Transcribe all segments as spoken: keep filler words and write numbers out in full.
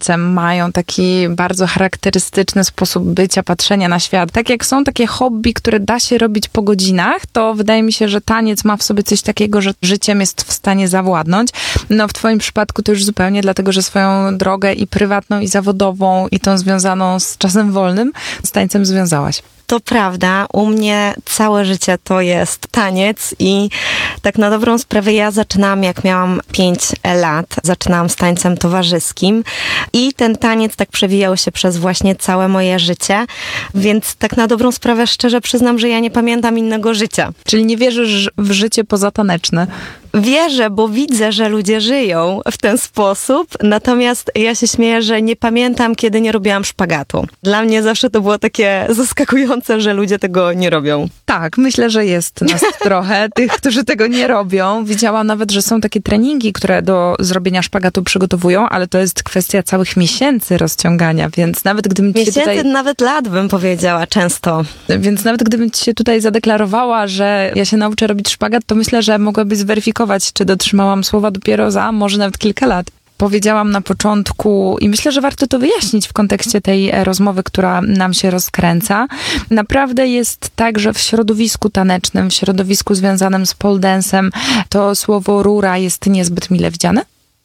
tańcem, mają taki bardzo charakterystyczny sposób bycia, patrzenia na świat. Tak jak są takie hobby, które da się robić po godzinach, to wydaje mi się, że taniec ma w sobie coś takiego, że życiem jest w stanie zawładnąć. No w twoim przypadku to już zupełnie, dlatego że swoją drogę i prywatną, i zawodową, i tą związaną z czasem wolnym z tańcem związałaś. To prawda, u mnie całe życie to jest taniec i tak na dobrą sprawę ja zaczynałam jak miałam pięć lat, zaczynałam z tańcem towarzyskim i ten taniec tak przewijał się przez właśnie całe moje życie, więc tak na dobrą sprawę szczerze przyznam, że ja nie pamiętam innego życia. Czyli nie wierzysz w życie pozataneczne? Wierzę, bo widzę, że ludzie żyją w ten sposób, natomiast ja się śmieję, że nie pamiętam, kiedy nie robiłam szpagatu. Dla mnie zawsze to było takie zaskakujące, że ludzie tego nie robią. Tak, myślę, że jest nas trochę, tych, którzy tego nie robią. Widziałam nawet, że są takie treningi, które do zrobienia szpagatu przygotowują, ale to jest kwestia całych miesięcy rozciągania, więc nawet gdybym ci Miesięcy, tutaj... nawet lat bym powiedziała często. Więc nawet gdybym ci się tutaj zadeklarowała, że ja się nauczę robić szpagat, to myślę, że mogłabyś zweryfikować, czy dotrzymałam słowa dopiero za może nawet kilka lat. Powiedziałam na początku i myślę, że warto to wyjaśnić w kontekście tej rozmowy, która nam się rozkręca. Naprawdę jest tak, że w środowisku tanecznym, w środowisku związanym z pole dance'em to słowo rura jest niezbyt mile widziane?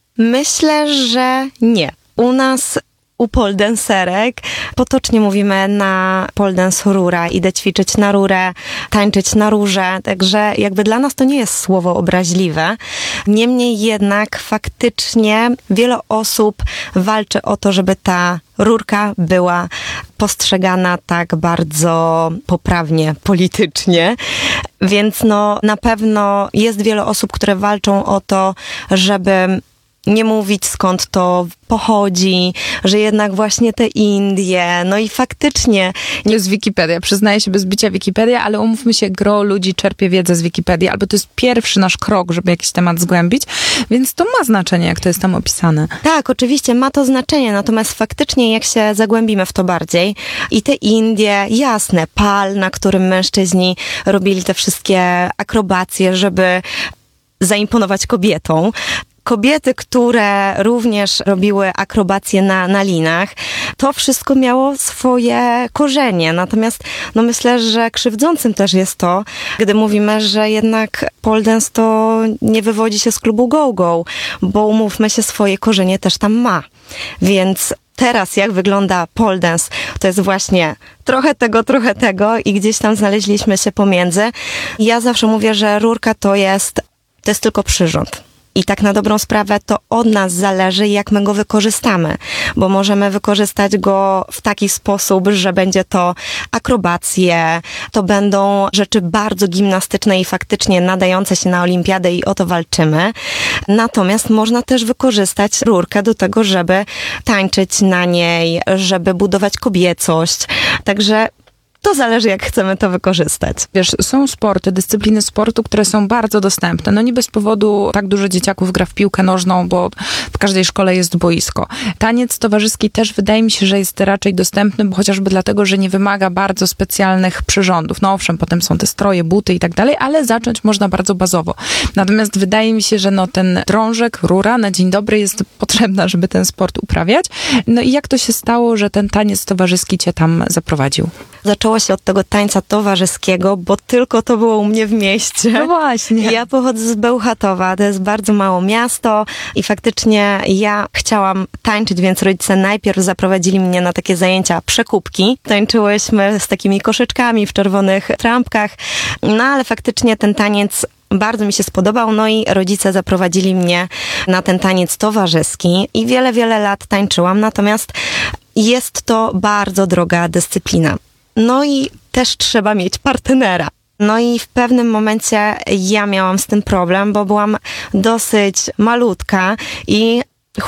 Myślę, że nie. U nas u pole dancerek potocznie mówimy na pole dance rura, idę ćwiczyć na rurę, tańczyć na rurze, także jakby dla nas to nie jest słowo obraźliwe. Niemniej jednak faktycznie wiele osób walczy o to, żeby ta rurka była postrzegana tak bardzo poprawnie politycznie, więc no na pewno jest wiele osób, które walczą o to, żeby nie mówić skąd to pochodzi, że jednak właśnie te Indie, no i faktycznie... To jest Wikipedia, przyznaję się bez bicia Wikipedia, ale umówmy się, gro ludzi czerpie wiedzę z Wikipedii, albo to jest pierwszy nasz krok, żeby jakiś temat zgłębić, więc to ma znaczenie, jak to jest tam opisane. Tak, oczywiście ma to znaczenie, natomiast faktycznie jak się zagłębimy w to bardziej i te Indie, jasne, pal, na którym mężczyźni robili te wszystkie akrobacje, żeby zaimponować kobietom, kobiety, które również robiły akrobacje na, na linach, to wszystko miało swoje korzenie. Natomiast no myślę, że krzywdzącym też jest to, gdy mówimy, że jednak pole dance to nie wywodzi się z klubu go-go, bo umówmy się, swoje korzenie też tam ma. Więc teraz jak wygląda pole dance, to jest właśnie trochę tego, trochę tego i gdzieś tam znaleźliśmy się pomiędzy. Ja zawsze mówię, że rurka to jest, to jest tylko przyrząd. I tak na dobrą sprawę to od nas zależy, jak my go wykorzystamy, bo możemy wykorzystać go w taki sposób, że będzie to akrobacje, to będą rzeczy bardzo gimnastyczne i faktycznie nadające się na olimpiadę i o to walczymy. Natomiast można też wykorzystać rurkę do tego, żeby tańczyć na niej, żeby budować kobiecość. Także to zależy, jak chcemy to wykorzystać. Wiesz, są sporty, dyscypliny sportu, które są bardzo dostępne. No nie bez powodu tak dużo dzieciaków gra w piłkę nożną, bo w każdej szkole jest boisko. Taniec towarzyski też wydaje mi się, że jest raczej dostępny, bo chociażby dlatego, że nie wymaga bardzo specjalnych przyrządów. No owszem, potem są te stroje, buty i tak dalej, ale zacząć można bardzo bazowo. Natomiast wydaje mi się, że no ten drążek, rura na dzień dobry jest potrzebna, żeby ten sport uprawiać. No i jak to się stało, że ten taniec towarzyski cię tam zaprowadził? Zaczęło się od tego tańca towarzyskiego, bo tylko to było u mnie w mieście. No właśnie. Ja pochodzę z Bełchatowa, to jest bardzo małe miasto i faktycznie ja chciałam tańczyć, więc rodzice najpierw zaprowadzili mnie na takie zajęcia przekupki. Tańczyłyśmy z takimi koszyczkami w czerwonych trampkach, no ale faktycznie ten taniec bardzo mi się spodobał, no i rodzice zaprowadzili mnie na ten taniec towarzyski i wiele, wiele lat tańczyłam, natomiast jest to bardzo droga dyscyplina. No i też trzeba mieć partnera. No i w pewnym momencie ja miałam z tym problem, bo byłam dosyć malutka i